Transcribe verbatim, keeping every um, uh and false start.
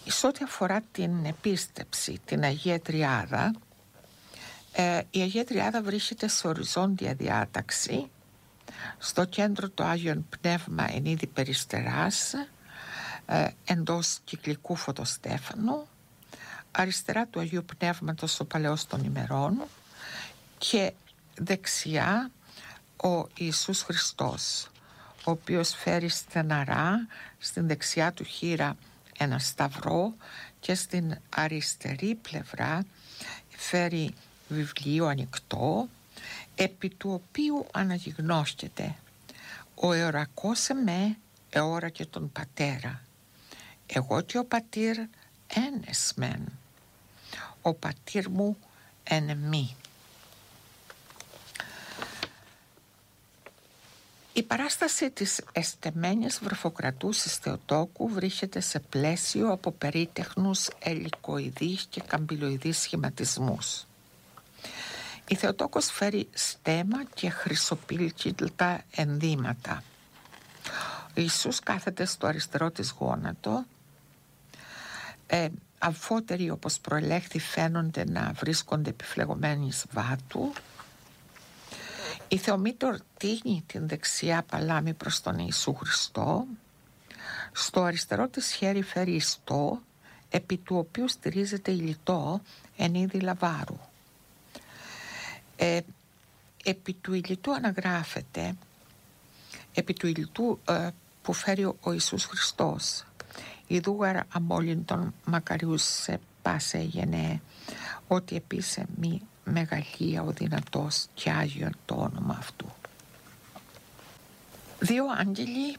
Σε ό,τι αφορά την επίστεψη, την Αγία Τριάδα, ε, η Αγία Τριάδα βρίσκεται σε οριζόντια διάταξη. Στο κέντρο το Άγιον Πνεύμα εν είδη περιστεράς, ε, εντός κυκλικού φωτοστέφανου, αριστερά του Αγίου Πνεύματος ο Παλαιός των ημερών και δεξιά ο Ιησούς Χριστός, ο οποίος φέρει στεναρά στην δεξιά του χείρα ένα σταυρό και στην αριστερή πλευρά φέρει βιβλίο ανοιχτό, επί του οποίου αναγιγνώσκεται «Ο εωρακός εμέ εώρα και τον πατέρα, εγώ και ο πατήρ ένες μεν, ο πατήρ μου εν εμεί». Η παράσταση της εστεμένης βρεφοκρατούσης Θεοτόκου βρίσκεται σε πλαίσιο από περίτεχνους ελικοειδείς και καμπυλοειδείς σχηματισμούς. Η Θεοτόκος φέρει στέμα και χρυσοπίλκυλτα ενδύματα. Ο Ιησούς κάθεται στο αριστερό της γόνατο. Ε, αμφότεροι, όπως προελέχθη, φαίνονται να βρίσκονται επιφλεγωμένοι σβάτου. Η Θεομήτωρ τίνει την δεξιά παλάμη προς τον Ιησού Χριστό. Στο αριστερό της χέρι φέρει ιστό, επί του οποίου στηρίζεται ηλιτό εν είδη λαβάρου. Ε, επί του ηλιτού αναγράφεται, επί του ηλιτού ε, που φέρει ο Ιησούς Χριστός, «Ιδούγαρ αμόλυντον μακαριούς σε πάσε γενναίε, ότι επίσε μη μεγαλεία ο δυνατός και Άγιον το όνομα αυτού». Δύο άγγελοι